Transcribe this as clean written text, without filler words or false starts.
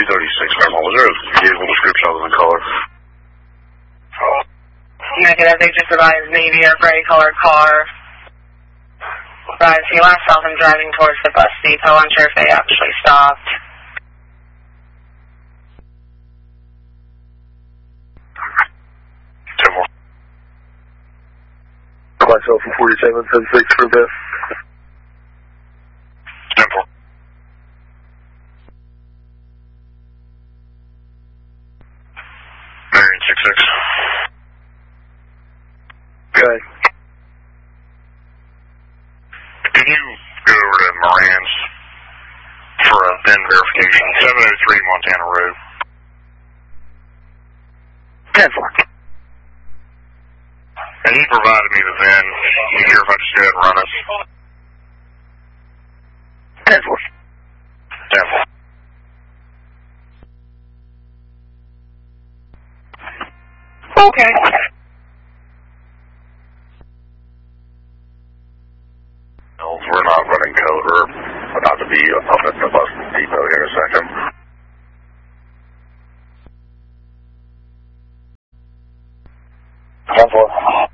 336, Grandma. Was there a vehicle description other than color? Negative. They just advised navy or gray colored car. Right, so you last saw them driving towards the bus depot. Unsure if they actually stopped. Myself from 4776 for this. 10-4. Marion 66. Okay. Can you go over to Moran's for a VIN verification? 703 Montana Road. 10-4. And he provided me the VIN. You care if I just go ahead and run it? 10-4. 10-4. Okay. No, we're not running code. We're about to be up at the bus depot here in a second. 10-4.